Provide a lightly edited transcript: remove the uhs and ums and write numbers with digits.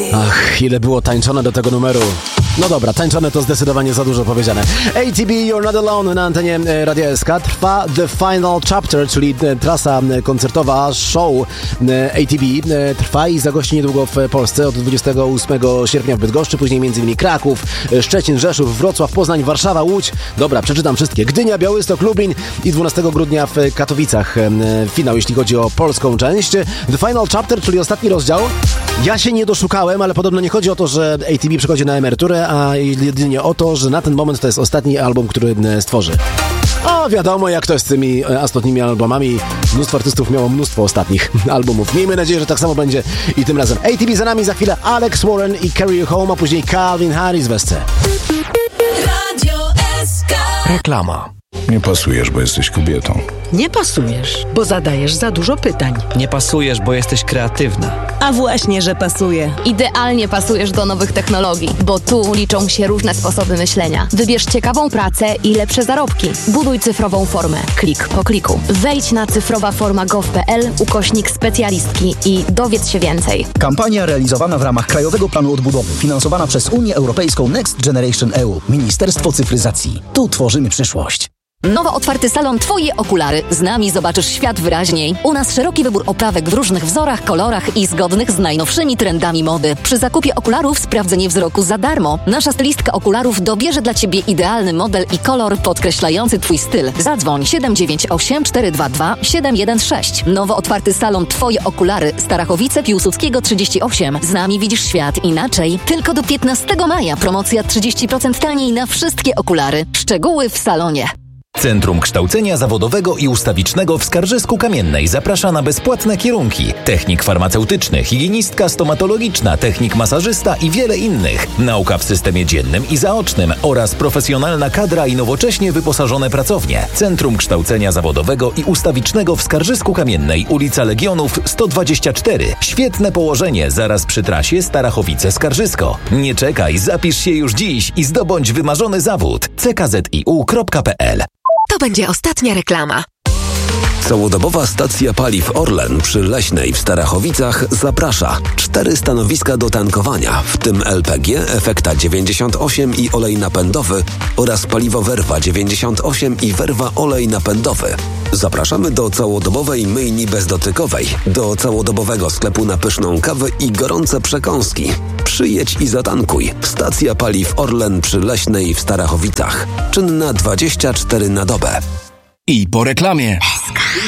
Ach, ile było tańczone do tego numeru. No dobra, tańczone to zdecydowanie za dużo powiedziane. ATB You're Not Alone na antenie Radia SK. Trwa The Final Chapter, czyli trasa koncertowa show ATB. Trwa i zagości niedługo w Polsce od 28 sierpnia w Bydgoszczy, później m.in. Kraków, Szczecin, Rzeszów, Wrocław, Poznań, Warszawa, Łódź. Dobra, przeczytam wszystkie. Gdynia, Białystok, Lublin i 12 grudnia w Katowicach. Finał, jeśli chodzi o polską część. The Final Chapter, czyli ostatni rozdział. Ja się nie doszukałem, ale podobno nie chodzi o to, że ATB przechodzi na emeryturę, a jedynie o to, że na ten moment to jest ostatni album, który stworzy. O, wiadomo jak to jest z tymi ostatnimi albumami. Mnóstwo artystów miało mnóstwo ostatnich albumów. Miejmy nadzieję, że tak samo będzie i tym razem. ATB za nami, za chwilę Alex Warren i Carry You Home, a później Calvin Harris w SC. Radio SK. Reklama. Nie pasujesz, bo jesteś kobietą. Nie pasujesz, bo zadajesz za dużo pytań. Nie pasujesz, bo jesteś kreatywna. A właśnie, że pasuje. Idealnie pasujesz do nowych technologii, bo tu liczą się różne sposoby myślenia. Wybierz ciekawą pracę i lepsze zarobki. Buduj cyfrową formę. Klik po kliku. Wejdź na cyfrowaforma.gov.pl/specjalistki i dowiedz się więcej. Kampania realizowana w ramach Krajowego Planu Odbudowy, finansowana przez Unię Europejską Next Generation EU, Ministerstwo Cyfryzacji. Tu tworzymy przyszłość. Nowo otwarty salon Twoje okulary. Z nami zobaczysz świat wyraźniej. U nas szeroki wybór oprawek w różnych wzorach, kolorach i zgodnych z najnowszymi trendami mody. Przy zakupie okularów sprawdzenie wzroku za darmo. Nasza stylistka okularów dobierze dla Ciebie idealny model i kolor podkreślający Twój styl. Zadzwoń 798 422 716. Nowo otwarty salon Twoje okulary. Starachowice, Piłsudskiego 38. Z nami widzisz świat inaczej. Tylko do 15 maja promocja 30% taniej na wszystkie okulary. Szczegóły w salonie. Centrum Kształcenia Zawodowego i Ustawicznego w Skarżysku-Kamiennej zaprasza na bezpłatne kierunki: technik farmaceutyczny, higienistka stomatologiczna, technik masażysta i wiele innych. Nauka w systemie dziennym i zaocznym oraz profesjonalna kadra i nowocześnie wyposażone pracownie. Centrum Kształcenia Zawodowego i Ustawicznego w Skarżysku-Kamiennej, ulica Legionów 124. Świetne położenie zaraz przy trasie Starachowice-Skarżysko. Nie czekaj, zapisz się już dziś i zdobądź wymarzony zawód. ckziu.pl. To będzie ostatnia reklama. Całodobowa stacja paliw Orlen przy Leśnej w Starachowicach zaprasza. 4 stanowiska do tankowania, w tym LPG, Efekta 98 i olej napędowy oraz paliwo Werwa 98 i Werwa olej napędowy. Zapraszamy do całodobowej myjni bezdotykowej, do całodobowego sklepu na pyszną kawę i gorące przekąski. Przyjedź i zatankuj. Stacja paliw Orlen przy Leśnej w Starachowicach. Czynna 24 na dobę. I po reklamie.